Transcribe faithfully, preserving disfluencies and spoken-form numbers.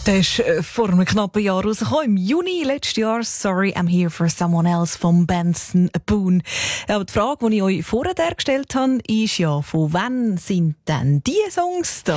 Der ist äh, vor einem knappen Jahr rausgekommen, im Juni letzten Jahr. «Sorry, I'm Here for Someone Else» von Benson Boone. Aber die Frage, die ich euch vorher gestellt habe, ist ja, von wann sind denn diese Songs da?